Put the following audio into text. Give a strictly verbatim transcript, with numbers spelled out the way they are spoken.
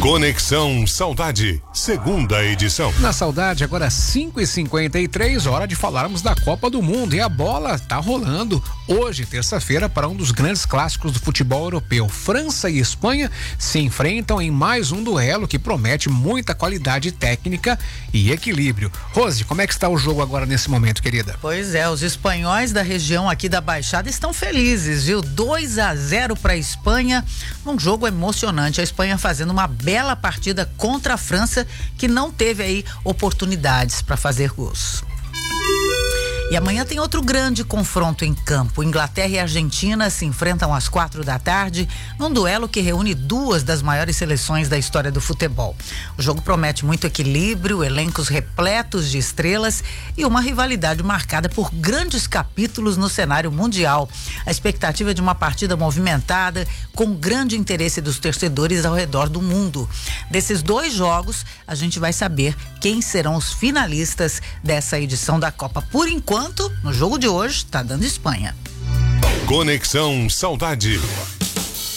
Conexão Saudade, segunda edição. Na Saudade, agora cinco e cinquenta e três, hora de falarmos da Copa do Mundo. E a bola tá rolando hoje, terça-feira, para um dos grandes clássicos do futebol europeu. França e Espanha se enfrentam em mais um duelo que promete muita qualidade técnica e equilíbrio. Rose, como é que está o jogo agora nesse momento, querida? Pois é, os espanhóis da região aqui da Baixada estão felizes, viu? dois a zero para a Espanha, um jogo emocionante. A Espanha fazendo uma bela partida contra a França, que não teve aí oportunidades para fazer gols. E amanhã tem outro grande confronto em campo. Inglaterra e Argentina se enfrentam às quatro da tarde, num duelo que reúne duas das maiores seleções da história do futebol. O jogo promete muito equilíbrio, elencos repletos de estrelas e uma rivalidade marcada por grandes capítulos no cenário mundial. A expectativa é de uma partida movimentada, com grande interesse dos torcedores ao redor do mundo. Desses dois jogos, a gente vai saber quem serão os finalistas dessa edição da Copa. Por enquanto, no jogo de hoje, tá dando Espanha. Conexão Saudade.